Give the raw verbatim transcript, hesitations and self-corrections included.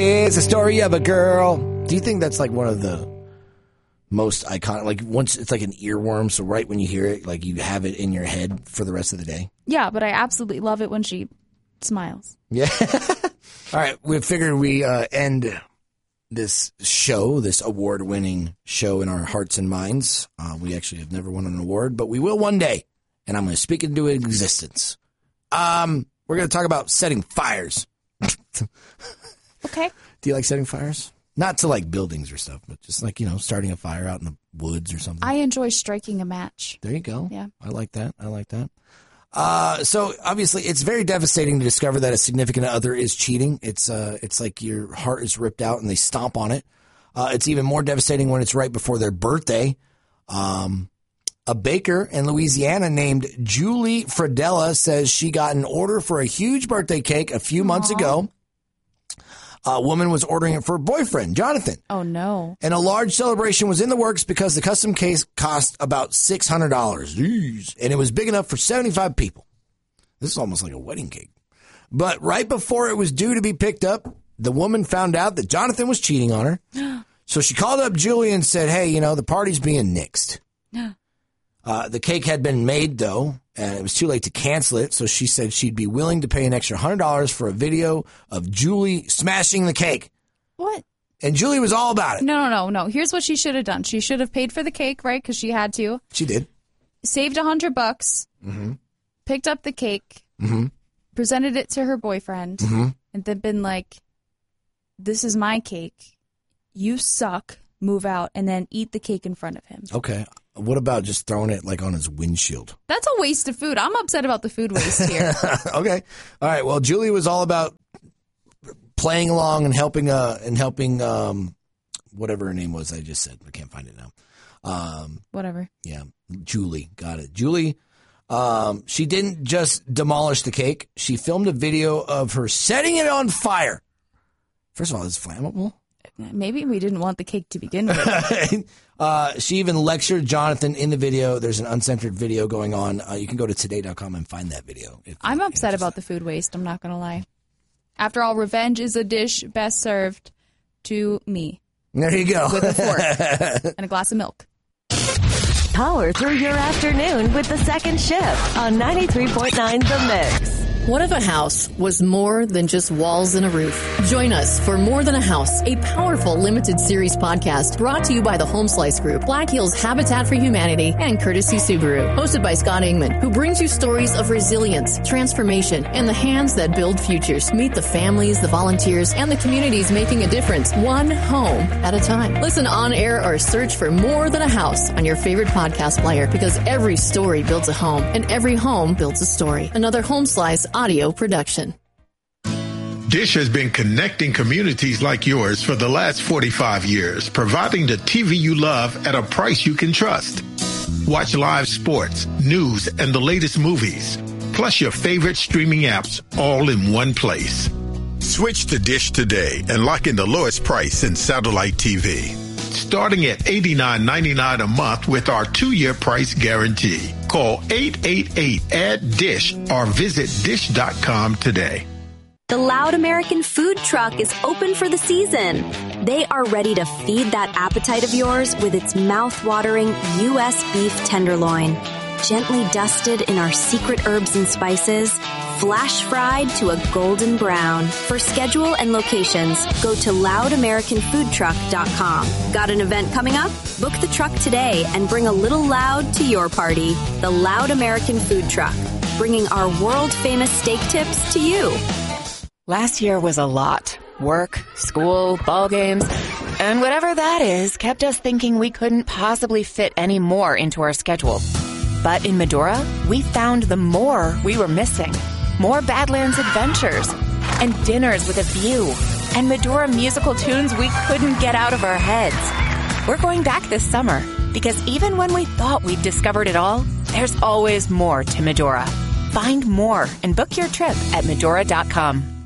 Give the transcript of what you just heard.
It's a story of a girl. Do you think that's like one of the most iconic, like once it's like an earworm, so right when you hear it, like you have it in your head for the rest of the day? Yeah, but I absolutely love it when she smiles. Yeah. All right, we figured we uh, end this show, this award-winning show in our hearts and minds. Uh, we actually have never won an award, but we will one day, and I'm going to speak it into existence. Um, we're going to talk about setting fires. Okay. Do you like setting fires? Not to like buildings or stuff, but just like, you know, starting a fire out in the woods or something. I enjoy striking a match. There you go. Yeah. I like that. I like that. Uh, so obviously it's very devastating to discover that a significant other is cheating. It's, uh, it's like your heart is ripped out and they stomp on it. Uh, it's even more devastating when it's right before their birthday. Um, a baker in Louisiana named Julie Fradella says she got an order for a huge birthday cake a few months Aww. ago. A woman was ordering it for her boyfriend, Jonathan. Oh, no. And a large celebration was in the works because the custom cake cost about six hundred dollars. Jeez. And it was big enough for seventy-five people. This is almost like a wedding cake. But right before it was due to be picked up, the woman found out that Jonathan was cheating on her. So she called up Julie and said, hey, you know, the party's being nixed. Uh, the cake had been made, though, and it was too late to cancel it, so she said she'd be willing to pay an extra one hundred dollars for a video of Julie smashing the cake. What? And Julie was all about it. No, no, no, no. Here's what she should have done. She should have paid for the cake, right, because she had to. She did. Saved one hundred bucks, mm-hmm. picked up the cake, mm-hmm. presented it to her boyfriend, mm-hmm. and then been like, this is my cake. You suck. Move out, and then eat the cake in front of him. Okay. What about just throwing it like on his windshield? That's a waste of food. I'm upset about the food waste here. Okay. All right. Well, Julie was all about playing along and helping, uh, and helping, um, whatever her name was. I just said, I can't find it now. Um, Whatever. Yeah. Julie. Got it. Julie, um, she didn't just demolish the cake. She filmed a video of her setting it on fire. First of all, it's flammable. Maybe we didn't want the cake to begin with. uh, she even lectured Jonathan in the video. There's an uncensored video going on. Uh, you can go to today dot com and find that video. If, I'm upset about the food waste. I'm not going to lie. After all, revenge is a dish best served to me. There you go. With a fork and a glass of milk. Power through your afternoon with the second shift on ninety-three point nine The Mix. What if a house was more than just walls and a roof? Join us for More Than a House, a powerful limited series podcast brought to you by the Home Slice Group, Black Hills Habitat for Humanity, and Courtesy Subaru. Hosted by Scott Ingman, who brings you stories of resilience, transformation, and the hands that build futures. Meet the families, the volunteers, and the communities making a difference, one home at a time. Listen on air or search for More Than a House on your favorite podcast player, because every story builds a home, and every home builds a story. Another Home Slice audio production. Dish has been connecting communities like yours for the last forty-five years, providing the T V you love at a price you can trust. Watch live sports, news, and the latest movies, plus your favorite streaming apps all in one place. Switch to Dish today and lock in the lowest price in satellite T V. Starting at eighty-nine ninety-nine a month with our two-year price guarantee. Call eight eight eight add dish or visit dish dot com today. The Loud American Food Truck is open for the season. They are ready to feed that appetite of yours with its mouth-watering U S beef tenderloin. Gently dusted in our secret herbs and spices, flash fried to a golden brown. For schedule and locations, go to loud american food truck dot com. Got an event coming up? Book the truck today and bring a little loud to your party. The Loud American Food Truck, bringing our world-famous steak tips to you. Last year was a lot. Work, school, ball games, and whatever that is kept us thinking we couldn't possibly fit any more into our schedule. But in Medora, we found the more we were missing. More Badlands adventures and dinners with a view and Medora musical tunes we couldn't get out of our heads. We're going back this summer because even when we thought we'd discovered it all, there's always more to Medora. Find more and book your trip at medora dot com.